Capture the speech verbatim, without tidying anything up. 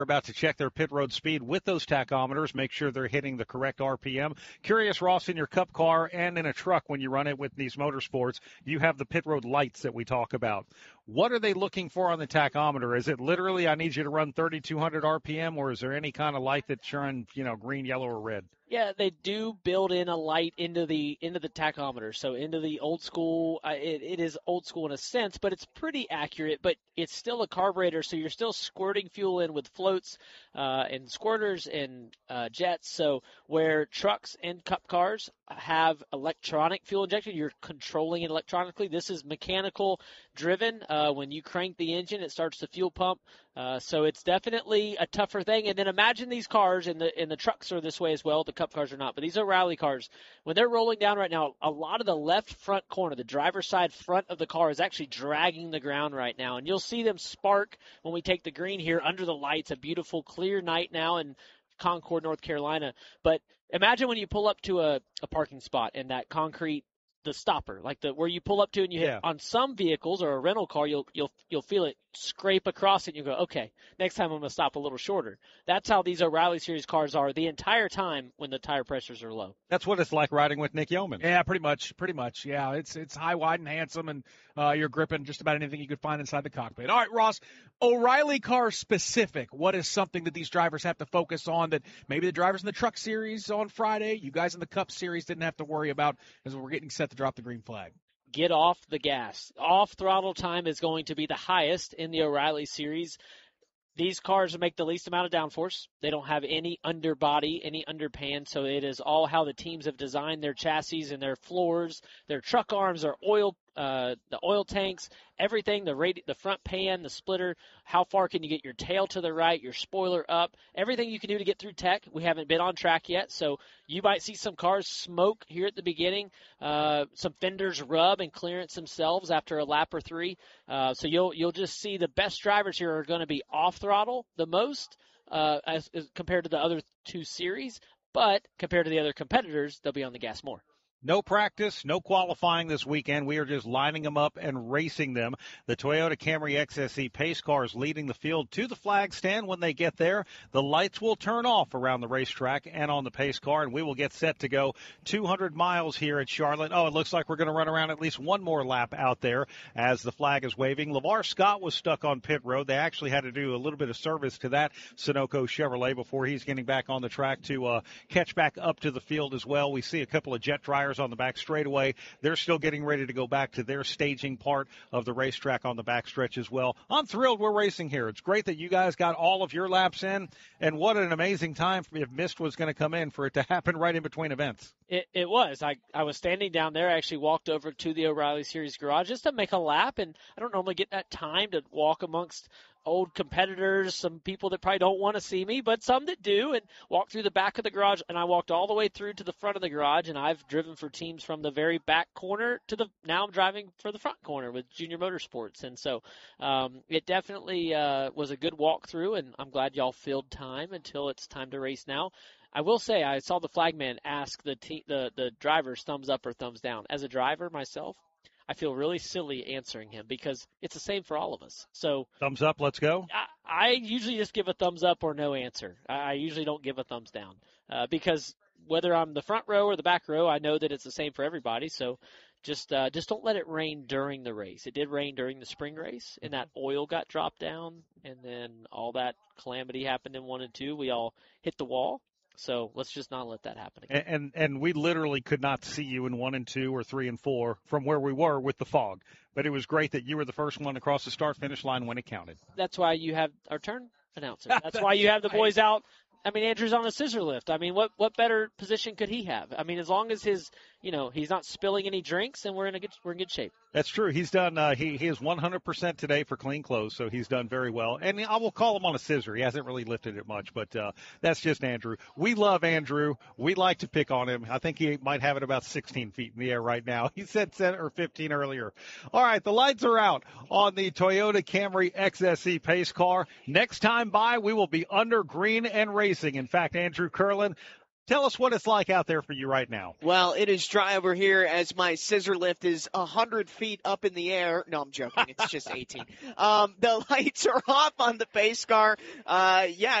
We're about to check their pit road speed with those tachometers, make sure they're hitting the correct R P M. Curious, Ross, in your Cup car and in a truck when you run it with these motorsports, you have the pit road lights that we talk about. What are they looking for on the tachometer? Is it literally, I need you to run thirty-two hundred R P M, or is there any kind of light that's showing, you know, green, yellow, or red? Yeah, they do build in a light into the into the tachometer, so into the old school. Uh, it, it is old school in a sense, but it's pretty accurate. But it's still a carburetor, so you're still squirting fuel in with floats uh, and squirters and uh, jets. So where trucks and Cup cars have electronic fuel injection, you're controlling it electronically. This is mechanical driven. Uh, when you crank the engine, it starts the fuel pump. Uh, so it's definitely a tougher thing. And then imagine these cars, and the and the trucks are this way as well. The Cup cars are not, but these are rally cars. When they're rolling down right now, a lot of the left front corner, the driver's side front of the car, is actually dragging the ground right now. And you'll see them spark when we take the green here under the lights. A beautiful, clear night now in Concord, North Carolina. But imagine when you pull up to a, a parking spot and that concrete, the stopper, like the where you pull up to and you hit Yeah. on some vehicles or a rental car, you'll you'll you'll feel it scrape across it and you go, okay, next time I'm going to stop a little shorter. That's how these O'Reilly Series cars are the entire time when the tire pressures are low. That's what it's like riding with Nick Yeoman. Yeah, pretty much, pretty much. Yeah, it's it's high, wide, and handsome, and uh, you're gripping just about anything you could find inside the cockpit. All right, Ross, O'Reilly car specific. What is something that these drivers have to focus on that maybe the drivers in the Truck Series on Friday, you guys in the Cup Series didn't have to worry about as we're getting set to drop the green flag? Get off the gas. Off throttle time is going to be the highest in the O'Reilly Series. These cars make the least amount of downforce. They don't have any underbody, any underpan, so it is all how the teams have designed their chassis and their floors, their truck arms, their oil, uh, the oil tanks, everything, the radi- the front pan, the splitter, how far can you get your tail to the right, your spoiler up, everything you can do to get through tech. We haven't been on track yet, so you might see some cars smoke here at the beginning, uh, some fenders rub and clearance themselves after a lap or three. Uh, so you'll you'll just see the best drivers here are going to be off throttle the most uh, as, as compared to the other two series, but compared to the other competitors, they'll be on the gas more. No practice, no qualifying this weekend. We are just lining them up and racing them. The Toyota Camry X S E pace cars leading the field to the flag stand. When they get there, the lights will turn off around the racetrack and on the pace car, and we will get set to go two hundred miles here at Charlotte. Oh, it looks like we're going to run around at least one more lap out there as the flag is waving. LeVar Scott was stuck on pit road. They actually had to do a little bit of service to that Sunoco Chevrolet before he's getting back on the track to uh, catch back up to the field as well. We see a couple of jet dryers on the back straightaway. They're still getting ready to go back to their staging part of the racetrack on the backstretch as well. I'm thrilled we're racing here. It's great that you guys got all of your laps in, and what an amazing time if mist was going to come in for it to happen right in between events. It, it was. I, I was standing down there. I actually walked over to the O'Reilly Series garage just to make a lap, and I don't normally get that time to walk amongst old competitors, some people that probably don't want to see me, but some that do, and walk through the back of the garage. And I walked all the way through to the front of the garage, and I've driven for teams from the very back corner to the, now I'm driving for the front corner with Junior Motorsports. And so um, it definitely uh, was a good walk through, and I'm glad y'all filled time until it's time to race now. I will say I saw the flagman ask the, te- the the drivers thumbs up or thumbs down. As a driver myself, I feel really silly answering him because it's the same for all of us. So thumbs up, let's go. I, I usually just give a thumbs up or no answer. I, I usually don't give a thumbs down uh, because whether I'm the front row or the back row, I know that it's the same for everybody. So just uh, just don't let it rain during the race. It did rain during the spring race, and that oil got dropped down, and then all that calamity happened in one and two. We all hit the wall. So let's just not let that happen again. And, and and we literally could not see you in one and two or three and four from where we were with the fog. But it was great that you were the first one across the start-finish line when it counted. That's why you have our turn announcer. That's why you have the boys out. I mean, Andrew's on a scissor lift. I mean, what what better position could he have? I mean, as long as his, you know, he's not spilling any drinks, and we're in a good we're in good shape. That's true. He's done. Uh, he he is one hundred percent today for clean clothes, so he's done very well. And I will call him on a scissor. He hasn't really lifted it much, but uh, that's just Andrew. We love Andrew. We like to pick on him. I think he might have it about sixteen feet in the air right now. He said ten or fifteen earlier. All right, the lights are out on the Toyota Camry X S E pace car. Next time by, we will be under green and racing. In fact, Andrew Curlin, Tell us what it's like out there for you right now. Well, it is dry over here as my scissor lift is one hundred feet up in the air. No, I'm joking. It's just eighteen. Um, the lights are off on the pace car. Uh, yeah,